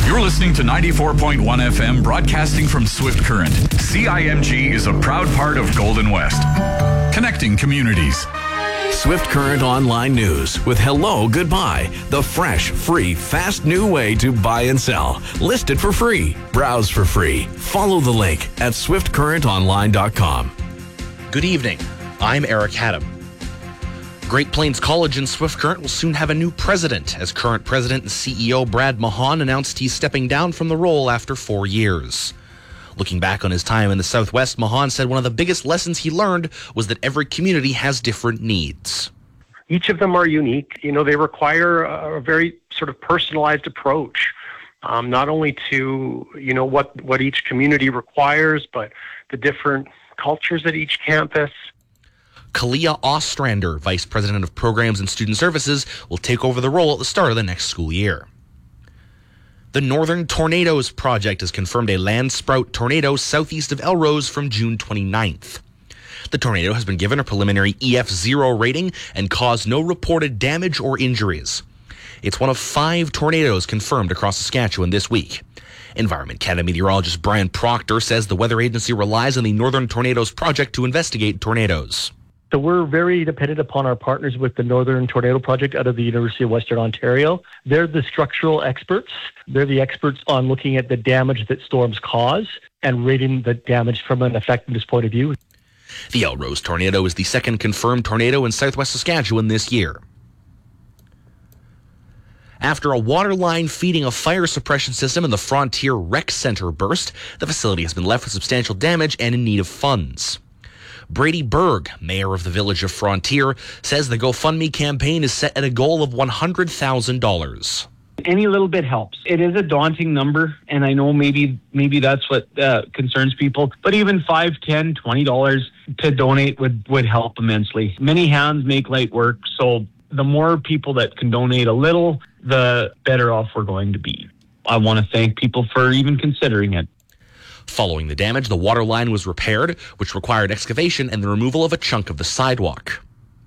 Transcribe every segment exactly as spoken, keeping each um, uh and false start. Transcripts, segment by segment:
You're listening to ninety-four point one F M, broadcasting from Swift Current. C I M G is a proud part of Golden West, connecting communities. Swift Current Online News with Hello Goodbye, the fresh, free, fast new way to buy and sell. List it for free. Browse for free. Follow the link at swift current online dot com. Good evening. I'm Eric Haddam. Great Plains College in Swift Current will soon have a new president, as current president and C E O Brad Mahan announced he's stepping down from the role after four years. Looking back on his time in the Southwest, Mahan said one of the biggest lessons he learned was that every community has different needs. Each of them are unique. You know, they require a very sort of personalized approach, um, not only to, you know, what, what each community requires, but the different cultures at each campus. Kalia Ostrander, Vice President of Programs and Student Services, will take over the role at the start of the next school year. The Northern Tornadoes Project has confirmed a land sprout tornado southeast of Elrose from June twenty-ninth. The tornado has been given a preliminary E F zero rating and caused no reported damage or injuries. It's one of five tornadoes confirmed across Saskatchewan this week. Environment Canada meteorologist Brian Proctor says the weather agency relies on the Northern Tornadoes Project to investigate tornadoes. So we're very dependent upon our partners with the Northern Tornado Project out of the University of Western Ontario. They're the structural experts. They're the experts on looking at the damage that storms cause and rating the damage from an effectiveness point of view. The Elrose tornado is the second confirmed tornado in southwest Saskatchewan this year. After a water line feeding a fire suppression system in the Frontier Rec Center burst, the facility has been left with substantial damage and in need of funds. Brady Berg, mayor of the village of Frontier, says the GoFundMe campaign is set at a goal of one hundred thousand dollars. Any little bit helps. It is a daunting number, and I know maybe maybe that's what uh, concerns people, but even five, ten, twenty dollars to donate would, would help immensely. Many hands make light work, so the more people that can donate a little, the better off we're going to be. I want to thank people for even considering it. Following the damage, the water line was repaired, which required excavation and the removal of a chunk of the sidewalk.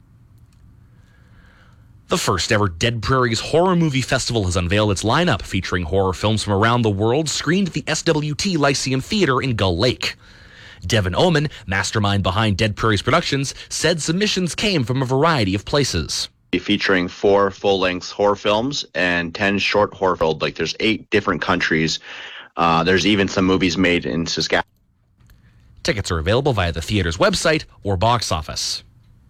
The first ever Dead Prairies Horror Movie Festival has unveiled its lineup, featuring horror films from around the world screened at the S W T Lyceum Theatre in Gull Lake. Devin Oman, mastermind behind Dead Prairies Productions, said submissions came from a variety of places. Featuring four full-length horror films and ten short horror films. Like, there's eight different countries. Uh, there's even some movies made in Saskatchewan. Tickets are available via the theater's website or box office.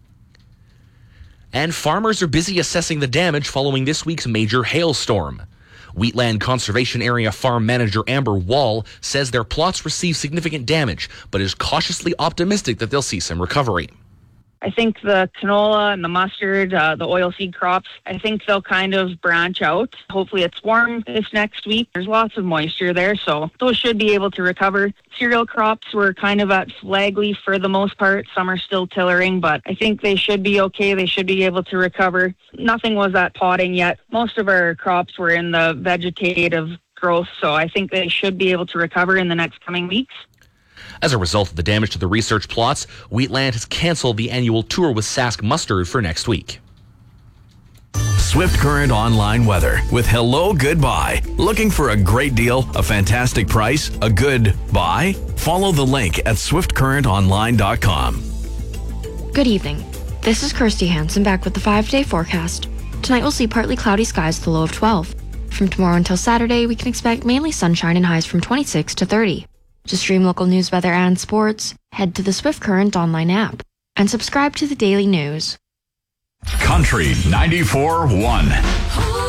And farmers are busy assessing the damage following this week's major hailstorm. Wheatland Conservation Area Farm Manager Amber Wall says their plots received significant damage, but is cautiously optimistic that they'll see some recovery. I think the canola and the mustard, uh, the oilseed crops, I think they'll kind of branch out. Hopefully it's warm this next week. There's lots of moisture there, so those should be able to recover. Cereal crops were kind of at flag leaf for the most part. Some are still tillering, but I think they should be okay. They should be able to recover. Nothing was at potting yet. Most of our crops were in the vegetative growth, so I think they should be able to recover in the next coming weeks. As a result of the damage to the research plots, Wheatland has canceled the annual tour with Sask Mustard for next week. Swift Current Online Weather with Hello Goodbye. Looking for a great deal, a fantastic price, a good buy? Follow the link at swift current online dot com. Good evening. This is Kirsty Hansen back with the five-day forecast. Tonight we'll see partly cloudy skies with a low of twelve. From tomorrow until Saturday, we can expect mainly sunshine and highs from twenty-six to thirty. To stream local news, weather, and sports, head to the Swift Current online app and subscribe to the daily news. Country ninety-four point one.